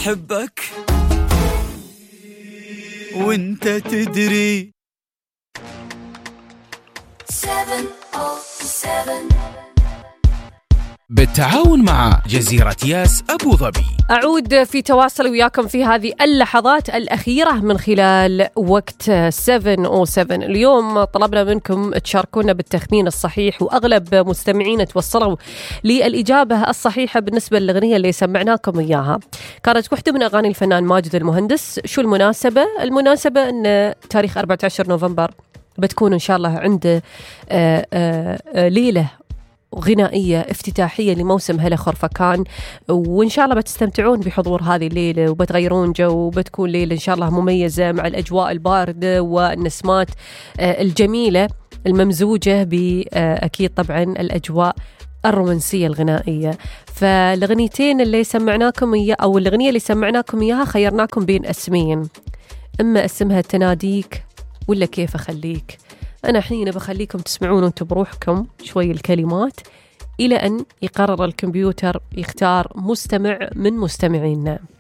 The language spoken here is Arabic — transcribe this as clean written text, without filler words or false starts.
أحبك وانت تدري. 707 بالتعاون مع جزيرة ياس أبو ظبي. أعود في تواصل وياكم في هذه اللحظات الأخيرة من خلال وقت 707. اليوم طلبنا منكم تشاركونا بالتخمين الصحيح، وأغلب مستمعين توصلوا للإجابة الصحيحة بالنسبة للأغنية اللي سمعناكم إياها. كانت واحدة من أغاني الفنان ماجد المهندس. شو المناسبة؟ المناسبة أن تاريخ 14 نوفمبر بتكون إن شاء الله عند ليلة غنائية افتتاحية لموسم هلا خرفكان، وإن شاء الله بتستمتعون بحضور هذه الليلة وبتغيرون جو، وبتكون ليلة إن شاء الله مميزة مع الأجواء الباردة والنسمات الجميلة الممزوجة بأكيد طبعا الأجواء الرومانسية الغنائية. فالأغنيتين اللي سمعناكم إياها أو الأغنية اللي سمعناكم إياها خيرناكم بين اسمين، إما اسمها تناديك ولا كيف أخليك. أنا حين بخليكم تسمعون وانتم بروحكم شوي الكلمات إلى أن يقرر الكمبيوتر يختار مستمع من مستمعينا.